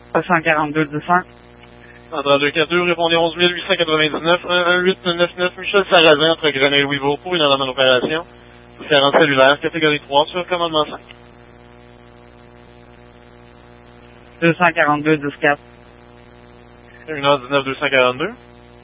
242 200. Entrant 242, répondez 11 899 11899 Michel Sarrazin entre Grenelle et Louisville pour une en opération. Différente cellulaire, catégorie 3 sur commandement 5. 242 14. 1h19 242.